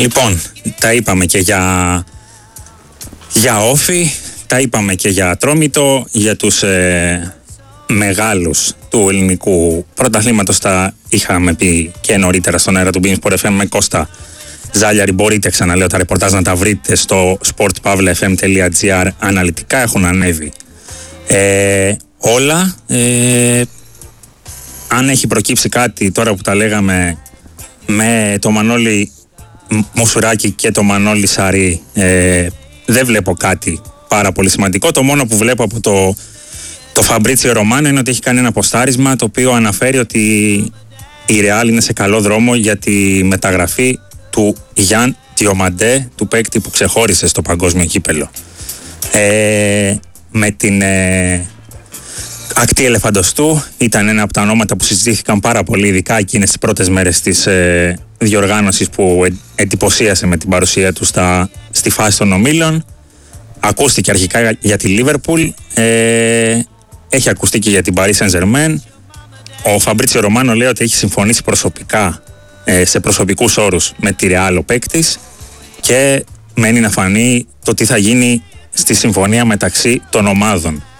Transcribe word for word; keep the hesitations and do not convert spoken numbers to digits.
Λοιπόν, τα είπαμε και για, για όφι, τα είπαμε και για Ατρόμητο, για τους ε, μεγάλους του ελληνικού πρωταθλήματος τα είχαμε πει και νωρίτερα στον αέρα του Beansport εφ εμ με Κώστα Ζάλιαρη. Μπορείτε, ξαναλέω, τα ρεπορτάζ να τα βρείτε στο sport pavla f m τελεία g r. Αναλυτικά έχουν ανέβει ε, όλα. Ε, αν έχει προκύψει κάτι τώρα που τα λέγαμε με το Μανώλη Μουσουράκη και το Μανώλη Σαρή, ε, δεν βλέπω κάτι πάρα πολύ σημαντικό. Το μόνο που βλέπω από το, το Φαμπρίτσιο Ρωμάνο είναι ότι έχει κάνει ένα ποστάρισμα το οποίο αναφέρει ότι η Ρεάλ είναι σε καλό δρόμο για τη μεταγραφή του Γιάν Διομαντέ, του παίκτη που ξεχώρισε στο παγκόσμιο κύπελο. Ε, με την ε, ακτή Ελεφαντοστού ήταν ένα από τα ονόματα που συζητήθηκαν πάρα πολύ, ειδικά εκείνες τις πρώτες μέρες της ε, διοργάνωσης που ε, εντυπωσίασε με την παρουσία του στα, στη φάση των ομίλων. Ακούστηκε αρχικά για τη Λίβερπουλ, ε, έχει ακουστεί και για την Paris Saint-Germain. Ο Φαμπρίτσιο Ρωμάνο λέει ότι έχει συμφωνήσει προσωπικά, ε, σε προσωπικούς όρους, με τη Ρεάλ ο παίκτης και μένει να φανεί το τι θα γίνει στη συμφωνία μεταξύ των ομάδων.